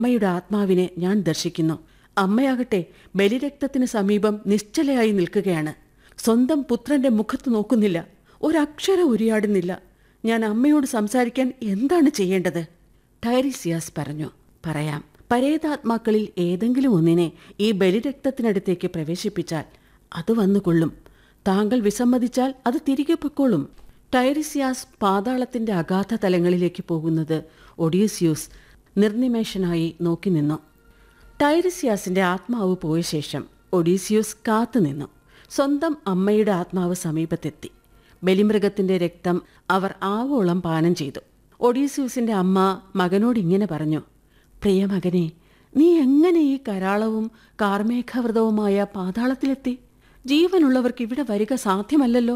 അമ്മയുടെ ആത്മാവിനെ ഞാൻ ദർശിക്കുന്നു. അമ്മയാകട്ടെ ബലിരക്തത്തിന് സമീപം നിശ്ചലയായി നിൽക്കുകയാണ്. സ്വന്തം പുത്രന്റെ മുഖത്ത് നോക്കുന്നില്ല, ഒരക്ഷരം ഉരിയാടുന്നില്ല. ഞാൻ അമ്മയോട് സംസാരിക്കാൻ എന്താണ് ചെയ്യേണ്ടത്? ടൈറിസിയാസ് പറഞ്ഞു. പറയാം. പരേതാത്മാക്കളിൽ ഏതെങ്കിലും ഒന്നിനെ ഈ ബലിരക്തത്തിനടുത്തേക്ക് പ്രവേശിപ്പിച്ചാൽ അത് വന്നുകൊള്ളും. താങ്കൾ വിസമ്മതിച്ചാൽ അത് തിരികെ പൊക്കോളും. ടൈറിസിയാസ് പാതാളത്തിന്റെ അഗാധ തലങ്ങളിലേക്ക് പോകുന്നത് ഒഡീസിയൂസ് നിർനിമേഷനായി നോക്കി നിന്നു. ടൈറിസിയാസിന്റെ ആത്മാവ് പോയ ശേഷം ഒഡീസിയൂസ് കാത്തുനിന്നു. സ്വന്തം അമ്മയുടെ ആത്മാവ് സമീപത്തെത്തി. ബലിമൃഗത്തിന്റെ രക്തം അവർ ആവോളം പാനം ചെയ്തു. ഒഡീസിയൂസിന്റെ അമ്മ മകനോട് ഇങ്ങനെ പറഞ്ഞു. പ്രിയ മകനെ, നീ എങ്ങനെ ഈ കരാളവും കാർമേഘവ്രതവുമായ പാതാളത്തിലെത്തി? ജീവനുള്ളവർക്ക് ഇവിടെ വരിക സാധ്യമല്ലല്ലോ.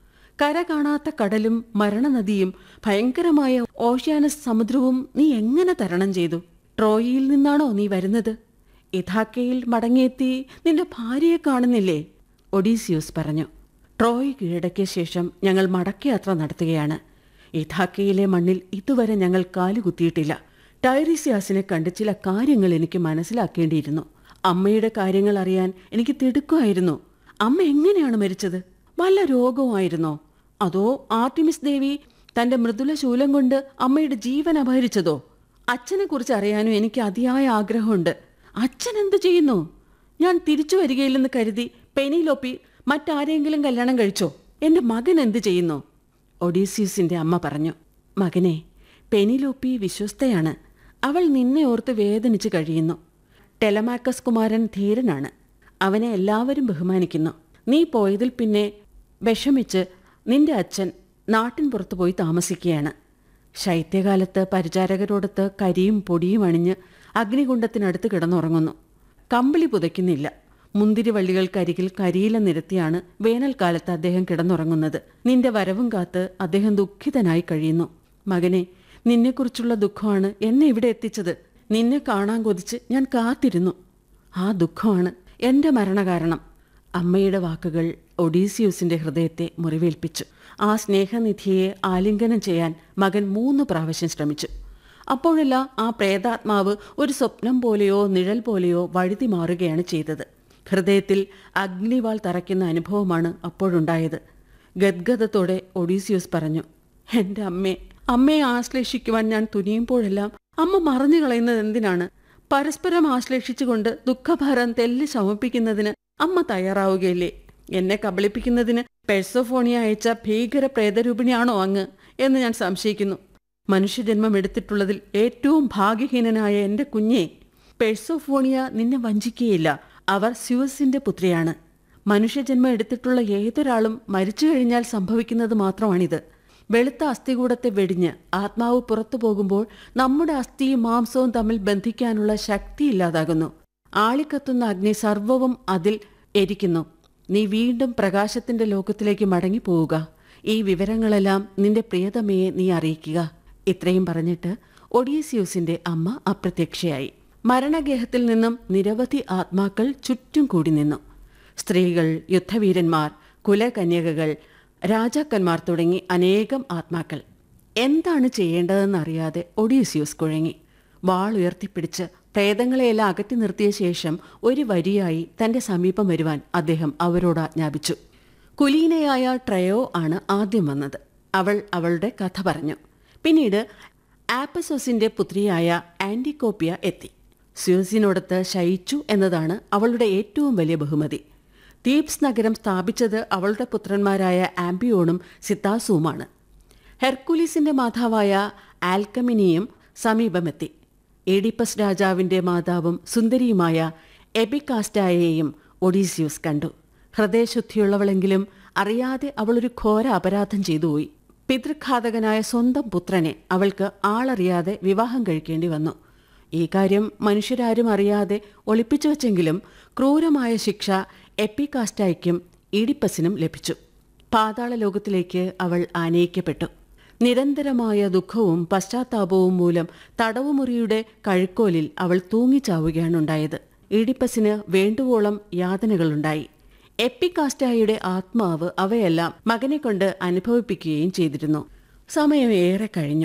കര കാണാത്ത കടലും മരണനദിയും ഭയങ്കരമായ ഓഷ്യാനസ് സമുദ്രവും നീ എങ്ങനെ തരണം ചെയ്തു? ട്രോയിയിൽ നിന്നാണോ നീ വരുന്നത്? ഇഥാക്കയിൽ മടങ്ങിയെത്തി നിന്റെ ഭാര്യയെ കാണുന്നില്ലേ? ഒഡീസിയൂസ് പറഞ്ഞു. ട്രോയ് കീഴടക്കിയ ശേഷം ഞങ്ങൾ മടക്കയാത്ര നടത്തുകയാണ്. ഇഥാക്കയിലെ മണ്ണിൽ ഇതുവരെ ഞങ്ങൾ കാലുകുത്തിയിട്ടില്ല. ടൈറിസിയാസിനെ കണ്ട് ചില കാര്യങ്ങൾ എനിക്ക് മനസ്സിലാക്കേണ്ടിയിരുന്നു. അമ്മയുടെ കാര്യങ്ങൾ അറിയാൻ എനിക്ക് തിടുക്കമായിരുന്നു. അമ്മ എങ്ങനെയാണ് മരിച്ചത്? വല്ല രോഗവുമായിരുന്നോ? അതോ ആർട്ടിമിസ് ദേവി തന്റെ മൃദുല ശൂലം കൊണ്ട് അമ്മയുടെ ജീവൻ അപഹരിച്ചതോ? അച്ഛനെക്കുറിച്ച് അറിയാനും എനിക്ക് അതിയായ ആഗ്രഹമുണ്ട്. അച്ഛൻ എന്ത് ചെയ്യുന്നു? ഞാൻ തിരിച്ചു വരികയില്ലെന്ന് കരുതി പെനിലോപ്പി മറ്റാരെങ്കിലും കല്യാണം കഴിച്ചോ? എന്റെ മകൻ എന്ത് ചെയ്യുന്നു? ഒഡീസിയൂസിന്റെ അമ്മ പറഞ്ഞു. മകനെ, പെനിലോപ്പി വിശ്വസ്തയാണ്. അവൾ നിന്നെ ഓർത്ത് വേദനിച്ച് കഴിയുന്നു. ടെലമാക്കസ് കുമാരൻ ധീരനാണ്. അവനെ എല്ലാവരും ബഹുമാനിക്കുന്നു. നീ പോയതിൽ പിന്നെ വിഷമിച്ച് നിന്റെ അച്ഛൻ നാട്ടിൻ പുറത്തു പോയി താമസിക്കുകയാണ്. ശൈത്യകാലത്ത് പരിചാരകരോടൊത്ത് കരിയും പൊടിയും അണിഞ്ഞ് അഗ്നികുണ്ഡത്തിനടുത്ത് കിടന്നുറങ്ങുന്നു. കമ്പിളി പുതയ്ക്കുന്നില്ല. മുന്തിരിവള്ളികൾക്കരികിൽ കരിയില നിരത്തിയാണ് വേനൽക്കാലത്ത് അദ്ദേഹം കിടന്നുറങ്ങുന്നത്. നിന്റെ വരവും കാത്ത് അദ്ദേഹം ദുഃഖിതനായി കഴിയുന്നു. മകനെ, നിന്നെക്കുറിച്ചുള്ള ദുഃഖമാണ് എന്നെ ഇവിടെ എത്തിച്ചത്. നിന്നെ കാണാൻ കൊതിച്ച് ഞാൻ കാത്തിരുന്നു. ആ ദുഃഖമാണ് എന്റെ മരണകാരണം. അമ്മയുടെ വാക്കുകൾ ഒഡീസിയൂസിന്റെ ഹൃദയത്തെ മുറിവേൽപ്പിച്ചു. ആ സ്നേഹനിധിയെ ആലിംഗനം ചെയ്യാൻ മകൻ 3 പ്രാവശ്യം ശ്രമിച്ചു. അപ്പോഴെല്ലാം ആ പ്രേതാത്മാവ് ഒരു സ്വപ്നം പോലെയോ നിഴൽ പോലെയോ വഴുതി മാറുകയാണ് ചെയ്തത്. ഹൃദയത്തിൽ അഗ്നിവാൾ തറയ്ക്കുന്ന അനുഭവമാണ് അപ്പോഴുണ്ടായത്. ഗദ്ഗദത്തോടെ ഒഡീസിയൂസ് പറഞ്ഞു. എന്റെ അമ്മയെ ആശ്ലേഷിക്കുവാൻ ഞാൻ തുനിയുമ്പോഴെല്ലാം അമ്മ മറഞ്ഞു കളയുന്നത് എന്തിനാണ്? പരസ്പരം ആശ്ലേഷിച്ചുകൊണ്ട് ദുഃഖഭാരം തെല്ല് ശമിപ്പിക്കുന്നതിന് അമ്മ തയ്യാറാവുകയില്ലേ? എന്നെ കബളിപ്പിക്കുന്നതിന് പെഴ്സോഫോണിയ അയച്ച ഭീകര പ്രേതരൂപിണിയാണോ അങ്ങ് എന്ന് ഞാൻ സംശയിക്കുന്നു. മനുഷ്യജന്മം എടുത്തിട്ടുള്ളതിൽ ഏറ്റവും ഭാഗ്യഹീനനായ എന്റെ കുഞ്ഞെ, പെഴ്സോഫോണിയ നിന്നെ വഞ്ചിക്കുകയില്ല. അവർ സ്യൂസിന്റെ പുത്രിയാണ്. മനുഷ്യജന്മം എടുത്തിട്ടുള്ള ഏതൊരാളും മരിച്ചു കഴിഞ്ഞാൽ സംഭവിക്കുന്നത് മാത്രമാണിത്. വെളുത്ത അസ്ഥികൂടത്തെ വെടിഞ്ഞ് ആത്മാവ് പുറത്തു പോകുമ്പോൾ നമ്മുടെ അസ്ഥിയും മാംസവും തമ്മിൽ ബന്ധിക്കാനുള്ള ശക്തി ഇല്ലാതാകുന്നു. ആളിക്കത്തുന്ന അഗ്നി സർവവും അതിൽ എരിക്കുന്നു. നീ വീണ്ടും പ്രകാശത്തിന്റെ ലോകത്തിലേക്ക് മടങ്ങിപ്പോവുക. ഈ വിവരങ്ങളെല്ലാം നിന്റെ പ്രിയതമയെ നീ അറിയിക്കുക. ഇത്രയും പറഞ്ഞിട്ട് ഒഡീസിയൂസിന്റെ അമ്മ അപ്രത്യക്ഷയായി. മരണഗേഹത്തിൽ നിന്നും നിരവധി ആത്മാക്കൾ ചുറ്റും കൂടി നിന്നു. സ്ത്രീകൾ, യുദ്ധവീരന്മാർ, കുലകന്യകകൾ, രാജാക്കന്മാർ തുടങ്ങി അനേകം ആത്മാക്കൾ. എന്താണ് ചെയ്യേണ്ടതെന്നറിയാതെ ഒഡീസിയൂസ് കുഴങ്ങി. വാൾ ഉയർത്തിപ്പിടിച്ച് പ്രേതങ്ങളെയെല്ലാം അകറ്റി നിർത്തിയ ശേഷം ഒരു വരിയായി തന്റെ സമീപം വരുവാൻ അദ്ദേഹം അവരോട് ആജ്ഞാപിച്ചു. കുലീനയായ ട്രയോ ആണ് ആദ്യം വന്നത്. അവൾ അവളുടെ കഥ പറഞ്ഞു. പിന്നീട് ആപ്പസോസിന്റെ പുത്രിയായ ആന്റിക്കോപ്പിയ എത്തി. സ്യൂസിനോടൊത്ത് ശയിച്ചു എന്നതാണ് അവളുടെ ഏറ്റവും വലിയ ബഹുമതി. തീബ്സ് നഗരം സ്ഥാപിച്ചത് അവളുടെ പുത്രന്മാരായ ആംബിയോണും സിത്താസുവുമാണ്. ഹെർക്കുലീസിന്റെ മാതാവായ ആൽക്കമിനിയും സമീപമെത്തി. എഡിപ്പസ് രാജാവിന്റെ മാതാവും സുന്ദരിയുമായ എപികാസ്റ്റായെയും ഒഡീസിയൂസ് കണ്ടു. ഹൃദയശുദ്ധിയുള്ളവളെങ്കിലും അറിയാതെ അവളൊരു ഘോര അപരാധം ചെയ്തുപോയി. പിതൃഘാതകനായ സ്വന്തം പുത്രനെ അവൾക്ക് ആളറിയാതെ വിവാഹം കഴിക്കേണ്ടി വന്നു. ഈ കാര്യം മനുഷ്യരാരും അറിയാതെ ഒളിപ്പിച്ചു വച്ചെങ്കിലും ക്രൂരമായ ശിക്ഷ എപ്പികാസ്റ്റായ്ക്കും ഈഡിപ്പസിനും ലഭിച്ചു. പാതാള ലോകത്തിലേക്ക് അവൾ ആനയിക്കപ്പെട്ടു. നിരന്തരമായ ദുഃഖവും പശ്ചാത്താപവും മൂലം തടവുമുറിയുടെ കഴുക്കോലിൽ അവൾ തൂങ്ങിച്ചാവുകയാണുണ്ടായത്. ഈഡിപ്പസിന് വേണ്ടുവോളം യാതനകളുണ്ടായി. എപ്പികാസ്റ്റായുടെ ആത്മാവ് അവയെല്ലാം മകനെ കൊണ്ട് അനുഭവിപ്പിക്കുകയും ചെയ്തിരുന്നു. സമയം ഏറെ കഴിഞ്ഞു.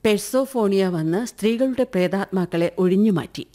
പെർസോഫോണിയ വന്ന് സ്ത്രീകളുടെ പ്രേതാത്മാക്കളെ ഒഴിഞ്ഞുമാറ്റി.